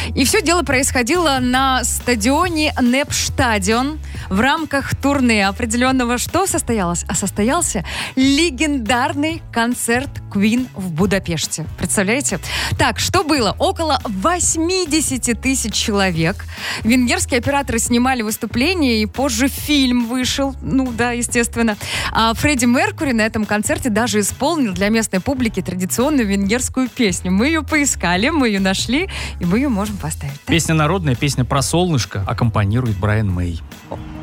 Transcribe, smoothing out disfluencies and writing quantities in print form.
И все дело происходило на стадионе Непстадион в рамках турне определенного. Что состоялось? А состоялся легендарный концерт Queen в Будапеште. Представляете? Так, что было? Около 80 тысяч человек. Венгерские операторы снимали выступление, и позже фильм вышел. Ну да, естественно. А Фредди Меркьюри на этом концерте даже исполнил для местной публики традиционную венгерскую песню. Мы ее поискали, мы ее нашли, и мы ее можем поставить. Песня народная, песня про солнышко, аккомпанирует Брайан Мэй.